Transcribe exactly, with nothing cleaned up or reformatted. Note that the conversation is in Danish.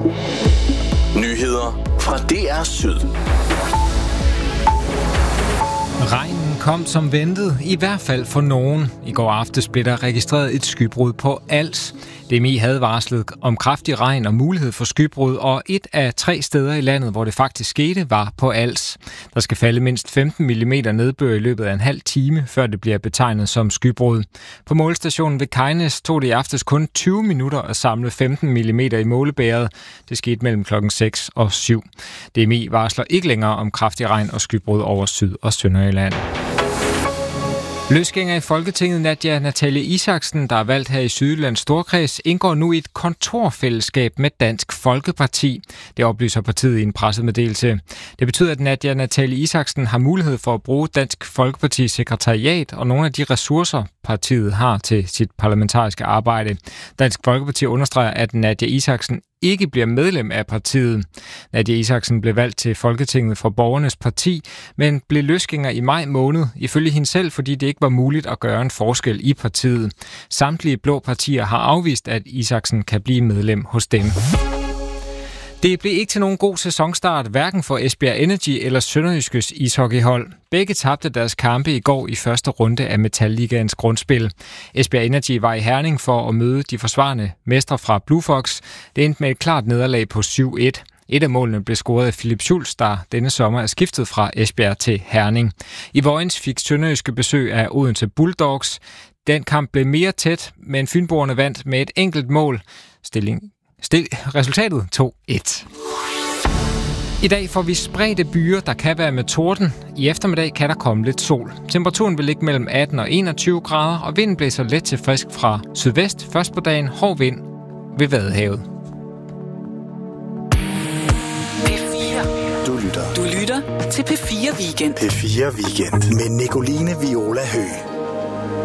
Nyheder fra D R Syd. Regnen kom som ventet, i hvert fald for nogen. I går aftes blev der registreret et skybrud på Als. D M I havde varslet om kraftig regn og mulighed for skybrud, og et af tre steder i landet, hvor det faktisk skete, var på Als. Der skal falde mindst femten millimeter nedbør i løbet af en halv time, før det bliver betegnet som skybrud. På målestationen ved Kejnes tog det i aftes kun tyve minutter at samle femten millimeter i målebæret. Det skete mellem klokken seks og syv. D M I varsler ikke længere om kraftig regn og skybrud over Syd- og Sønderjylland. Løsgænger i Folketinget Nadia Natalie Isaksen, der er valgt her i Sydjyllands Storkreds, indgår nu i et kontorfællesskab med Dansk Folkeparti. Det oplyser partiet i en pressemeddelelse. Det betyder, at Nadia Natalie Isaksen har mulighed for at bruge Dansk Folkepartis sekretariat og nogle af de ressourcer, partiet har til sit parlamentariske arbejde. Dansk Folkeparti understreger, at Nadia Isaksen ikke bliver medlem af partiet. Nadia Isaksen blev valgt til Folketinget for Borgernes Parti, men blev løsgænger i maj måned, ifølge hende selv, fordi det ikke var muligt at gøre en forskel i partiet. Samtlige blå partier har afvist, at Isaksen kan blive medlem hos dem. Det blev ikke til nogen god sæsonstart, hverken for Esbjerg Energy eller Sønderjyskes ishockeyhold. Begge tabte deres kampe i går i første runde af Metal-ligaens grundspil. Esbjerg Energy var i Herning for at møde de forsvarende mestre fra Blue Fox. Det endte med et klart nederlag på syv et. Et af målene blev scoret af Philip Schulz, der denne sommer er skiftet fra Esbjerg til Herning. I Vojens fik Sønderjyske besøg af Odense Bulldogs. Den kamp blev mere tæt, men fynboerne vandt med et enkelt mål. Stilling Stil, resultatet to et. I dag får vi spredte byer, der kan være med torden. I eftermiddag kan der komme lidt sol. Temperaturen vil ligge mellem atten og enogtyve grader, og vinden blæser let til frisk fra sydvest. Først på dagen hård vind ved Vadehavet. P fire. Du lytter. Du lytter til P fire Weekend. P fire Weekend med Nicoline Viola Høgh.